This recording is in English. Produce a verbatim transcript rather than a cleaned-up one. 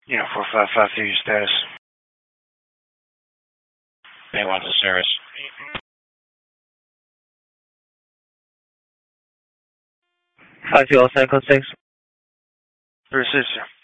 Yeah, four five five three, your status. Bay one to service. Five fuel cycle six. Receive, sir.